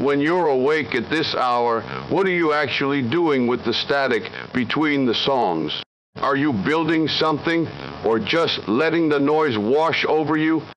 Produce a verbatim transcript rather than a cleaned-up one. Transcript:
when you're awake at this hour, what are you actually doing with the static between the songs? Are you building something, or just letting the noise wash over you